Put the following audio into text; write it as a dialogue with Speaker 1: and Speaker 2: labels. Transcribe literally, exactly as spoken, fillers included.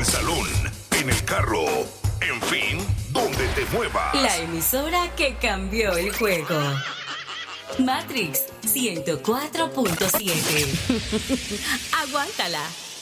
Speaker 1: el salón, en el carro, en fin, donde te muevas.
Speaker 2: La emisora que cambió el juego. Matrix ciento cuatro punto siete. Aguántala.